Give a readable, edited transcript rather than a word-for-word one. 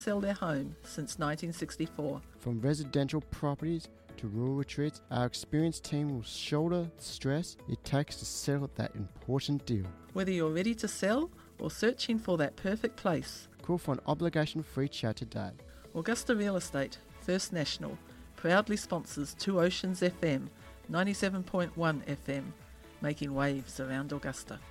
sell their home since 1964. From residential properties to rural retreats, our experienced team will shoulder the stress it takes to settle that important deal. Whether you're ready to sell or searching for that perfect place, Call for an obligation-free chat today. Augusta Real Estate, First National, proudly sponsors Two Oceans FM, 97.1 FM, making waves around Augusta.